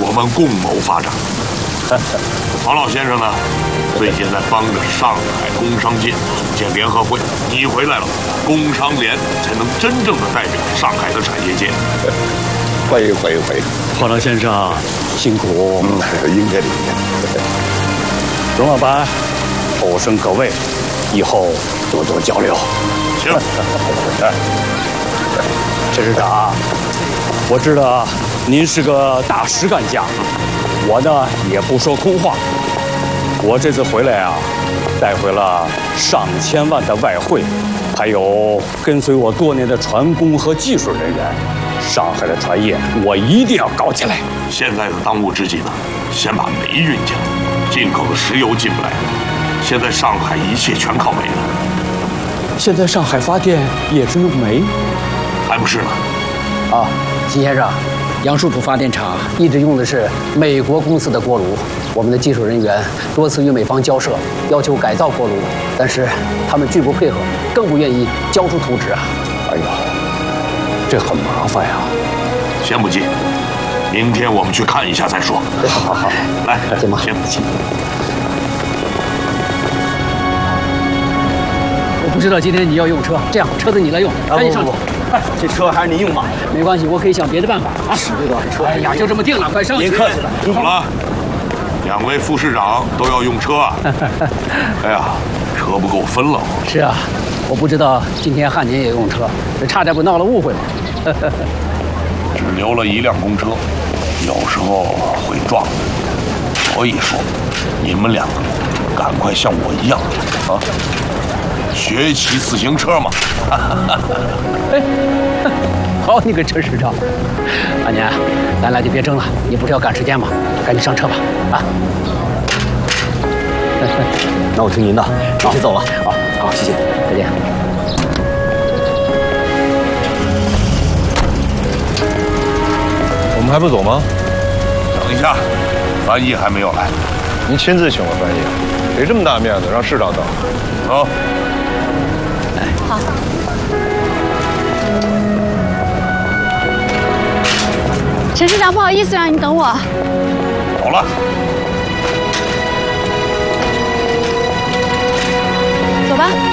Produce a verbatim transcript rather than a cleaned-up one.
我们共谋发展。黄老先生呢，最近在帮着上海工商界组建联合会。你回来了，工商联才能真正的代表上海的产业界。 欢迎欢迎欢迎！ 黄老先生辛苦。 嗯，应该的应该。 荣老板，后生各位，以后多多交流。 行。 陈市长，我知道您是个大实干家，我呢也不说空话。我这次回来啊，带回了上千万的外汇，还有跟随我多年的船工和技术人员。上海的船业我一定要搞起来。 现在的当务之急呢，先把煤运进来，进口的石油进不来。现在上海一切全靠煤了。 现在上海发电也是用煤？ 还不是呢。 啊，秦先生，杨树浦发电厂一直用的是美国公司的锅炉，我们的技术人员多次与美方交涉，要求改造锅炉，但是他们拒不配合，更不愿意交出图纸啊。 哎呦，这很麻烦呀。 先不急，明天我们去看一下再说。 好好， 来， 行吗？ 行行。 我不知道今天你要用车，这样车子你来用，赶紧上去。 这车还是您用吧。 没关系，我可以想别的办法啊。是这个车。哎呀，就这么定了，快上去。 您客气了。 好了，两位副市长都要用车啊。哎呀，车不够分了。 是啊，我不知道今天汉年也用车，这差点不闹了误会了。 只留了一辆公车，有时候会撞。所以说，你们两个赶快像我一样啊，学骑自行车嘛。 哎，好你个陈市长，汉年，咱俩就别争了，你不是要赶时间吗？赶紧上车吧，啊！ 那我听您的，我先走了。 好，好，谢谢，再见。 我们还不走吗？ 等一下，翻译还没有来。 您亲自请了翻译，给这么大面子，让市长等。 走。 哎，好。陈市长，不好意思让你等我。 走了。 走吧。